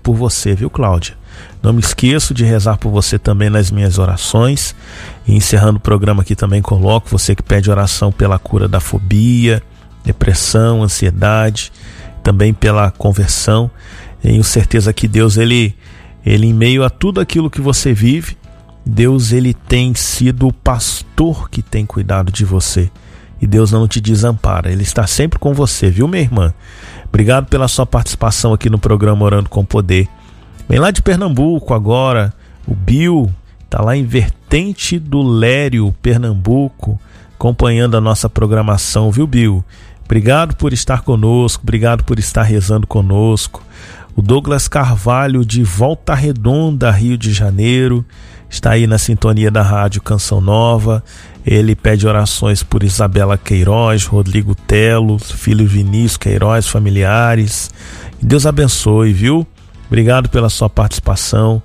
por você, viu, Cláudia? Não me esqueço de rezar por você também nas minhas orações. E encerrando o programa aqui também coloco você que pede oração pela cura da fobia, depressão, ansiedade, também pela conversão. Tenho certeza que Deus, ele em meio a tudo aquilo que você vive, Deus, ele tem sido o pastor que tem cuidado de você. E Deus não te desampara, Ele está sempre com você, viu, minha irmã? Obrigado pela sua participação aqui no programa Orando com Poder. Vem lá de Pernambuco agora, o Bill está lá em Vertente do Lério, Pernambuco, acompanhando a nossa programação, viu, Bill? Obrigado por estar conosco, obrigado por estar rezando conosco. O Douglas Carvalho de Volta Redonda, Rio de Janeiro, está aí na sintonia da Rádio Canção Nova. Ele pede orações por Isabela Queiroz, Rodrigo Telo, filho Vinícius Queiroz, familiares. Que Deus abençoe, viu? Obrigado pela sua participação,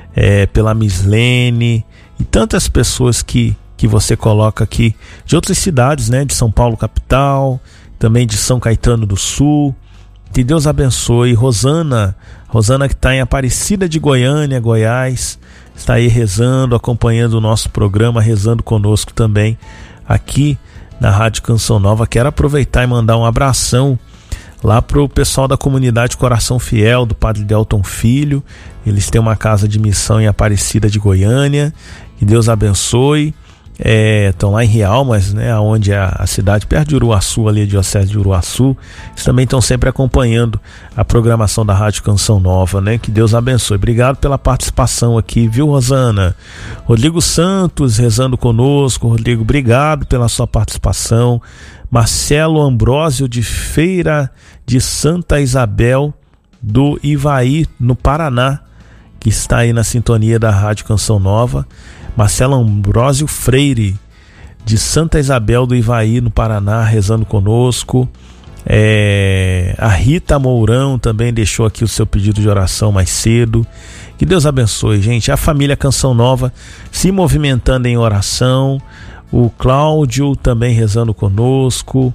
pela Mislene e tantas pessoas que você coloca aqui de outras cidades, né? De São Paulo capital, também de São Caetano do Sul. Que Deus abençoe. Rosana que está em Aparecida de Goiânia, Goiás, está aí rezando, acompanhando o nosso programa, rezando conosco também aqui na Rádio Canção Nova. Quero aproveitar e mandar um abração lá pro pessoal da comunidade Coração Fiel, do Padre Delton Filho. Eles têm uma casa de missão em Aparecida de Goiânia. Que Deus abençoe. Estão lá em Rialmas, né, onde é a cidade perto de Uruaçu, ali a diocese de Uruaçu. Eles também estão sempre acompanhando a programação da Rádio Canção Nova, né? Que Deus abençoe. Obrigado pela participação aqui, viu, Rosana? Rodrigo Santos rezando conosco. Rodrigo, obrigado pela sua participação. Marcelo Ambrósio de Feira de Santa Isabel do Ivaí, no Paraná, que está aí na sintonia da Rádio Canção Nova. Marcelo Ambrósio Freire de Santa Isabel do Ivaí, no Paraná, rezando conosco. A Rita Mourão também deixou aqui o seu pedido de oração mais cedo. Que Deus abençoe, gente. A família Canção Nova se movimentando em oração. O Cláudio também rezando conosco.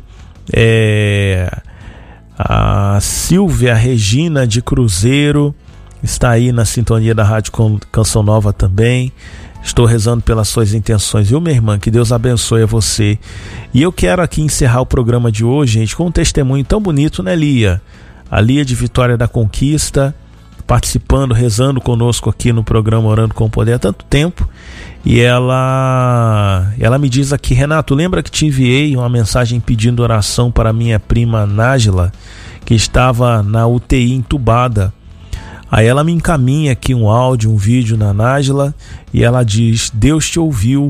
A Silvia Regina de Cruzeiro está aí na sintonia da Rádio Canção Nova também. Estou rezando pelas suas intenções, viu, minha irmã? Que Deus abençoe a você. E eu quero aqui encerrar o programa de hoje, gente, com um testemunho tão bonito, né, Lia? A Lia de Vitória da Conquista, participando, rezando conosco aqui no programa Orando com Poder há tanto tempo. E ela me diz aqui: Renato, lembra que te enviei uma mensagem pedindo oração para minha prima Nájila, que estava na UTI entubada? Aí ela me encaminha aqui um áudio, um vídeo na Nájila, e ela diz: Deus te ouviu.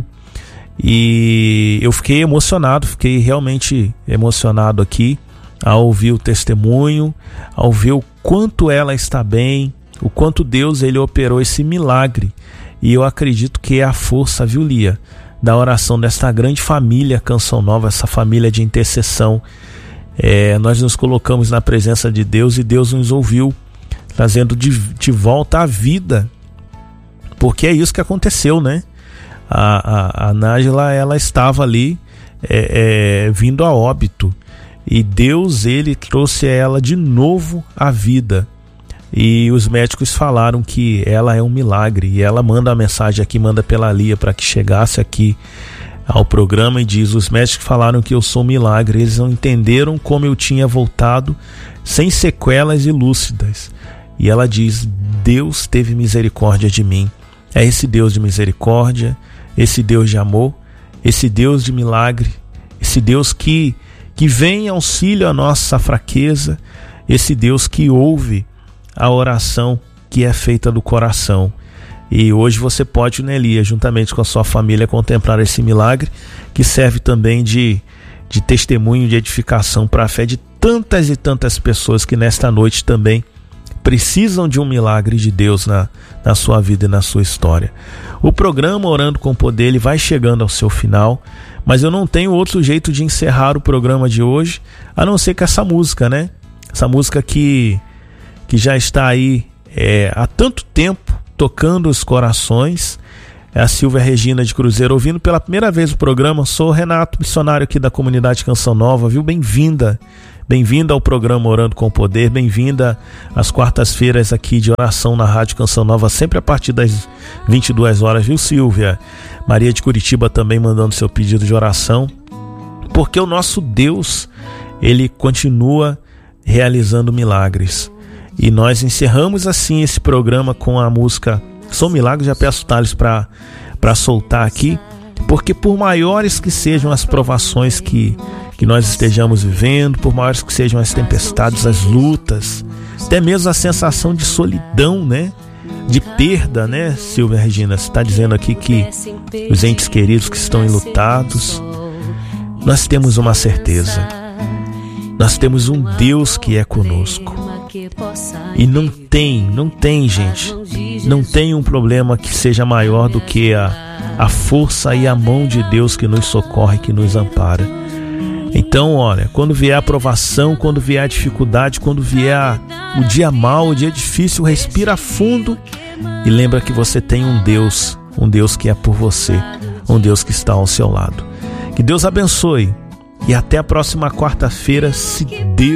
E eu fiquei emocionado, fiquei realmente emocionado aqui ao ouvir o testemunho, ao ver o quanto ela está bem, o quanto Deus, ele operou esse milagre. E eu acredito que é a força, viu, Lia, da oração desta grande família Canção Nova, essa família de intercessão. Nós nos colocamos na presença de Deus e Deus nos ouviu, trazendo de volta a vida, porque é isso que aconteceu, né? A Nájila, ela estava ali vindo a óbito, e Deus, ele trouxe ela de novo à vida, e os médicos falaram que ela é um milagre, e ela manda a mensagem aqui, manda pela Lia para que chegasse aqui ao programa e diz: os médicos falaram que eu sou um milagre, eles não entenderam como eu tinha voltado sem sequelas e lúcidas. E ela diz: Deus teve misericórdia de mim. É esse Deus de misericórdia, esse Deus de amor, esse Deus de milagre, esse Deus que vem em auxílio à nossa fraqueza, esse Deus que ouve a oração que é feita do coração. E hoje você pode, né, Lia, juntamente com a sua família, contemplar esse milagre, que serve também de testemunho, de edificação para a fé de tantas e tantas pessoas que nesta noite também precisam de um milagre de Deus na sua vida e na sua história. O programa Orando com Poder, ele vai chegando ao seu final, mas eu não tenho outro jeito de encerrar o programa de hoje, a não ser com essa música, né? Essa música que já está aí há tanto tempo tocando os corações. É a Silvia Regina de Cruzeiro, ouvindo pela primeira vez o programa. Sou o Renato, missionário aqui da comunidade Canção Nova, viu? Bem-vinda. Bem-vinda ao programa Orando com Poder, bem-vinda às quartas-feiras aqui de oração na Rádio Canção Nova, sempre a partir das 22 horas, viu, Silvia? Maria de Curitiba também mandando seu pedido de oração, porque o nosso Deus, ele continua realizando milagres. E nós encerramos assim esse programa com a música São Milagres. Já peço o Thales para soltar aqui, porque por maiores que sejam as provações que nós estejamos vivendo, por maiores que sejam as tempestades, as lutas, até mesmo a sensação de solidão, né? De perda, né, Silvia Regina? Você está dizendo aqui que os entes queridos que estão enlutados, nós temos uma certeza. Nós temos um Deus que é conosco. E não tem, gente, não tem um problema que seja maior do que a força e a mão de Deus que nos socorre, que nos ampara. Então, olha, quando vier a provação, quando vier a dificuldade, quando vier o dia mau, o dia difícil, respira fundo e lembra que você tem um Deus que é por você, um Deus que está ao seu lado. Que Deus abençoe e até a próxima quarta-feira, se Deus